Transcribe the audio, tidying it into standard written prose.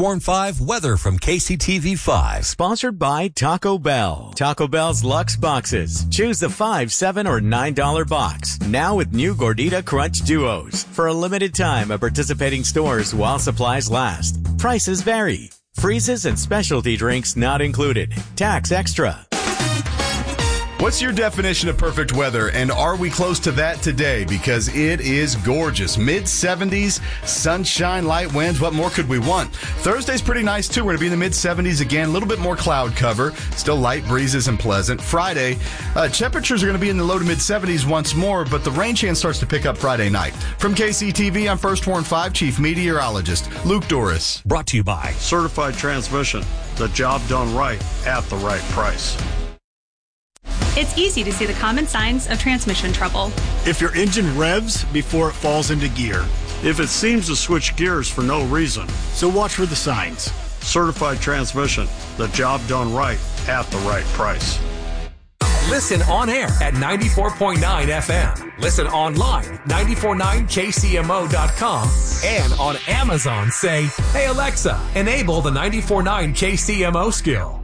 Warn 5 weather from KCTV 5. Sponsored by Taco Bell. Taco Bell's Luxe Boxes. Choose the $5, $7, or $9 box. Now with new Gordita Crunch Duos. For a limited time at participating stores while supplies last. Prices vary. Freezes and specialty drinks not included. Tax extra. What's your definition of perfect weather, and are we close to that today? Because it is gorgeous. Mid-70s, sunshine, light winds. What more could we want? Thursday's pretty nice, too. We're going to be in the mid-70s again. A little bit more cloud cover. Still light breezes and pleasant. Friday, temperatures are going to be in the low to mid-70s once more, but the rain chance starts to pick up Friday night. From KCTV, I'm First Warn 5 Chief Meteorologist Luke Doris. Brought to you by Certified Transmission. The job done right at the right price. It's easy to see the common signs of transmission trouble. If your engine revs before it falls into gear. If it seems to switch gears for no reason. So watch for the signs. Certified Transmission. The job done right at the right price. Listen on air at 94.9 FM. Listen online, 949kcmo.com. And on Amazon, say, "Hey Alexa, enable the 94.9 KCMO skill."